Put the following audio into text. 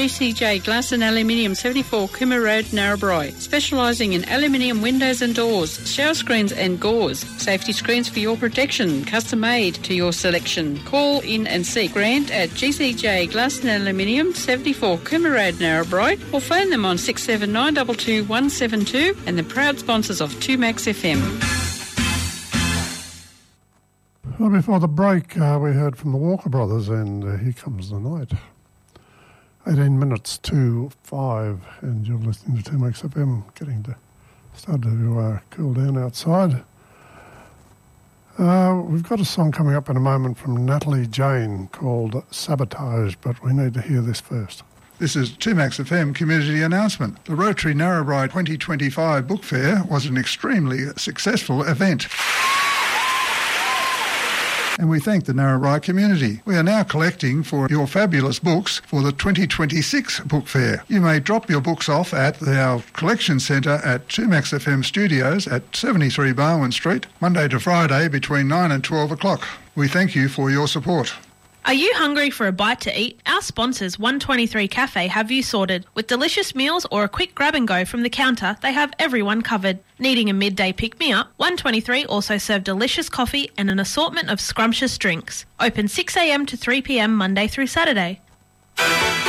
GCJ Glass and Aluminium, 74 Cooma Road, Narrabri, specialising in aluminium windows and doors, shower screens and gauze, safety screens for your protection, custom made to your selection. Call in and see Grant at GCJ Glass and Aluminium, 74 Cooma Road, Narrabri, or phone them on 679 22 172, and the proud sponsors of 2Max FM. Well, before the break, we heard from the Walker Brothers and Here Comes the Night. 18 minutes to 5, and you're listening to 2Max FM, getting to start to cool down outside. We've got a song coming up in a moment from Natalie Jane called Sabotage, but we need to hear this first. This is 2Max FM community announcement. The Rotary Narrabri 2025 Book Fair was an extremely successful event, and we thank the Narrabri community. We are now collecting for your fabulous books for the 2026 Book Fair. You may drop your books off at our collection centre at 2Max FM Studios at 73 Barwon Street, Monday to Friday between 9 and 12 o'clock. We thank you for your support. Are you hungry for a bite to eat? Our sponsors, 123 Cafe, have you sorted. With delicious meals or a quick grab and go from the counter, they have everyone covered. Needing a midday pick-me-up? 123 also serve delicious coffee and an assortment of scrumptious drinks. Open 6 a.m. to 3 p.m. Monday through Saturday.